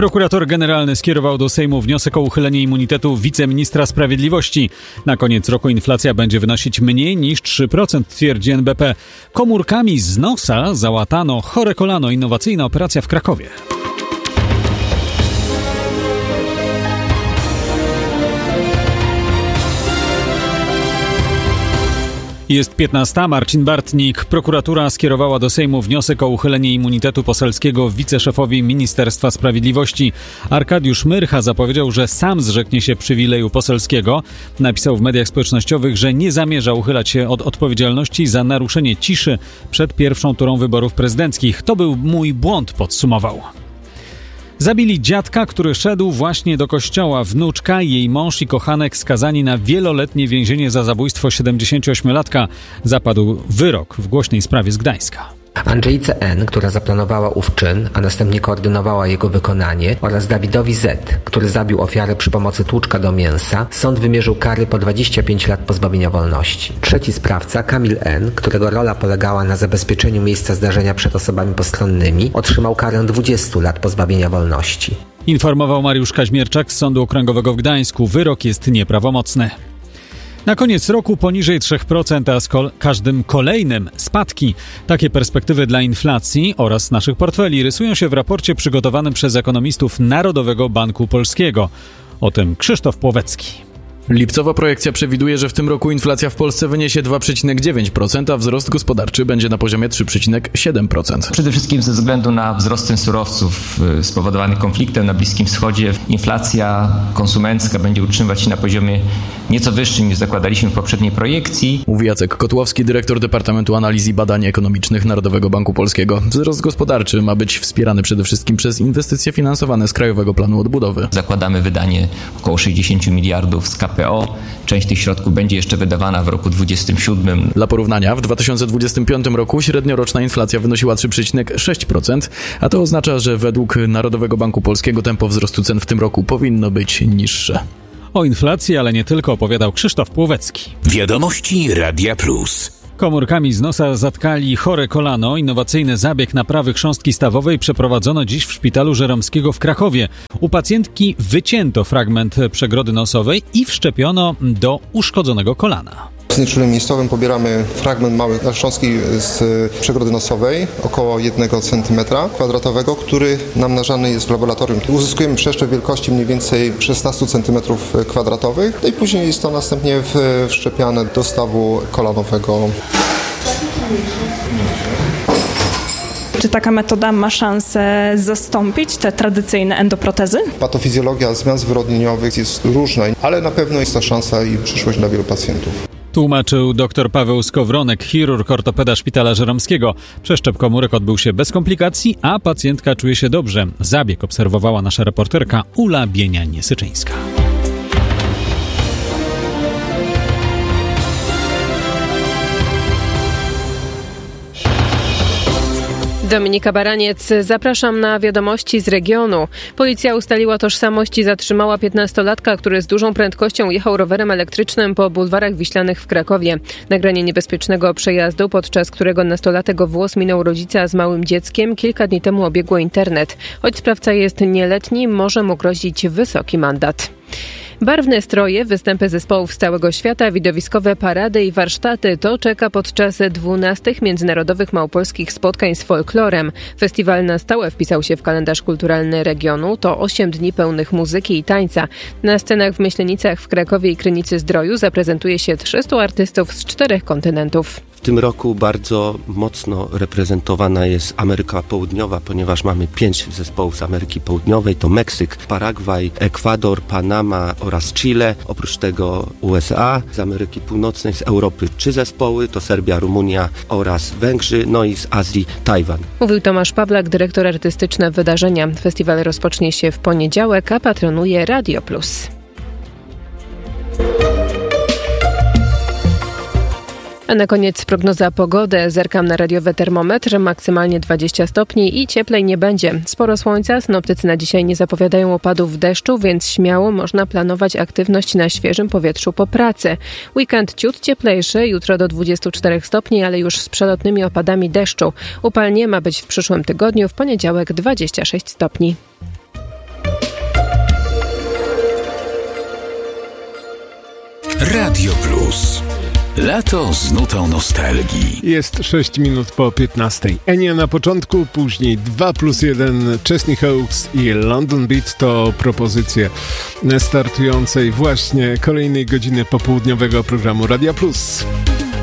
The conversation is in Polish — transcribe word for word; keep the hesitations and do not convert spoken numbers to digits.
Prokurator generalny skierował do Sejmu wniosek o uchylenie immunitetu wiceministra sprawiedliwości. Na koniec roku inflacja będzie wynosić mniej niż trzy procent, twierdzi N B P. Komórkami z nosa załatano chore kolano, innowacyjna operacja w Krakowie. Jest piętnasta. Marcin Bartnik. Prokuratura skierowała do Sejmu wniosek o uchylenie immunitetu poselskiego wiceszefowi Ministerstwa Sprawiedliwości. Arkadiusz Myrcha zapowiedział, że sam zrzeknie się przywileju poselskiego. Napisał w mediach społecznościowych, że nie zamierza uchylać się od odpowiedzialności za naruszenie ciszy przed pierwszą turą wyborów prezydenckich. To był mój błąd, podsumował. Zabili dziadka, który szedł właśnie do kościoła. Wnuczka, jej mąż i kochanek skazani na wieloletnie więzienie za zabójstwo siedemdziesięcioośmiolatka. Zapadł wyrok w głośnej sprawie z Gdańska. Andrzejce N., która zaplanowała ów czyn, a następnie koordynowała jego wykonanie, oraz Dawidowi Z., który zabił ofiarę przy pomocy tłuczka do mięsa, sąd wymierzył kary po dwadzieścia pięć lat pozbawienia wolności. Trzeci sprawca, Kamil N., którego rola polegała na zabezpieczeniu miejsca zdarzenia przed osobami postronnymi, otrzymał karę dwadzieścia lat pozbawienia wolności. Informował Mariusz Kaźmierczak z Sądu Okręgowego w Gdańsku. Wyrok jest nieprawomocny. Na koniec roku poniżej trzy procent, a z kol- każdym kolejnym spadki. Takie perspektywy dla inflacji oraz naszych portfeli rysują się w raporcie przygotowanym przez ekonomistów Narodowego Banku Polskiego. O tym Krzysztof Płowecki. Lipcowa projekcja przewiduje, że w tym roku inflacja w Polsce wyniesie dwa przecinek dziewięć procent, a wzrost gospodarczy będzie na poziomie trzy przecinek siedem procent. Przede wszystkim ze względu na wzrost cen surowców spowodowany konfliktem na Bliskim Wschodzie, inflacja konsumencka będzie utrzymywać się na poziomie nieco wyższym niż zakładaliśmy w poprzedniej projekcji. Mówi Jacek Kotłowski, dyrektor Departamentu Analiz i Badań Ekonomicznych Narodowego Banku Polskiego. Wzrost gospodarczy ma być wspierany przede wszystkim przez inwestycje finansowane z Krajowego Planu Odbudowy. Zakładamy wydanie około sześćdziesiąt miliardów z K P O. Część tych środków będzie jeszcze wydawana w roku dwudziestym siódmym. Dla porównania, w dwa tysiące dwudziestym piątym roku średnioroczna inflacja wynosiła trzy przecinek sześć procent, a to oznacza, że według Narodowego Banku Polskiego tempo wzrostu cen w tym roku powinno być niższe. O inflacji, ale nie tylko, opowiadał Krzysztof Płowecki. Wiadomości Radia Plus. Komórkami z nosa zatkali chore kolano. Innowacyjny zabieg naprawy chrząstki stawowej przeprowadzono dziś w szpitalu Żeromskiego w Krakowie. U pacjentki wycięto fragment przegrody nosowej i wszczepiono do uszkodzonego kolana. Z nieczulem miejscowym pobieramy fragment małej chrząstki z przegrody nosowej, około jednego centymetra kwadratowego, który namnażany jest w laboratorium. Uzyskujemy przeszczep wielkości mniej więcej szesnaście centymetrów kwadratowych, no i później jest to następnie wszczepiane do stawu kolanowego. Czy taka metoda ma szansę zastąpić te tradycyjne endoprotezy? Patofizjologia zmian zwyrodnieniowych jest różna, ale na pewno jest to szansa i przyszłość dla wielu pacjentów. Tłumaczył dr Paweł Skowronek, chirurg ortopeda Szpitala Żeromskiego. Przeszczep komórek odbył się bez komplikacji, a pacjentka czuje się dobrze. Zabieg obserwowała nasza reporterka Ula Bienia-Niesyczyńska. Dominika Baraniec, zapraszam na wiadomości z regionu. Policja ustaliła tożsamość i zatrzymała piętnastolatka, który z dużą prędkością jechał rowerem elektrycznym po bulwarach Wiślanych w Krakowie. Nagranie niebezpiecznego przejazdu, podczas którego nastolatek o włos minął rodzica z małym dzieckiem, kilka dni temu obiegło internet. Choć sprawca jest nieletni, może mu grozić wysoki mandat. Barwne stroje, występy zespołów z całego świata, widowiskowe parady i warsztaty to czeka podczas dwunastych Międzynarodowych Małopolskich Spotkań z Folklorem. Festiwal na stałe wpisał się w kalendarz kulturalny regionu. To osiem dni pełnych muzyki i tańca. Na scenach w Myślenicach, w Krakowie i Krynicy-Zdroju zaprezentuje się trzystu artystów z czterech kontynentów. W tym roku bardzo mocno reprezentowana jest Ameryka Południowa, ponieważ mamy pięć zespołów z Ameryki Południowej. To Meksyk, Paragwaj, Ekwador, Panama oraz Chile. Oprócz tego U S A, z Ameryki Północnej, z Europy trzy zespoły. To Serbia, Rumunia oraz Węgrzy, no i z Azji Tajwan. Mówił Tomasz Pawlak, dyrektor artystyczny wydarzenia. Festiwal rozpocznie się w poniedziałek, a patronuje Radio Plus. A na koniec prognoza pogody. Zerkam na radiowy termometr. Maksymalnie dwadzieścia stopni i cieplej nie będzie. Sporo słońca. Synoptycy na dzisiaj nie zapowiadają opadów deszczu, więc śmiało można planować aktywność na świeżym powietrzu po pracy. Weekend ciut cieplejszy. Jutro do dwudziestu czterech stopni, ale już z przelotnymi opadami deszczu. Upalnie ma być w przyszłym tygodniu. W poniedziałek dwadzieścia sześć stopni. Radio Plus. Lato z nutą nostalgii. Jest sześć minut po piętnastej. Enya na początku, później dwa plus jeden, Chesney Hawkes i London Beat to propozycje startującej właśnie kolejnej godziny popołudniowego programu Radia Plus.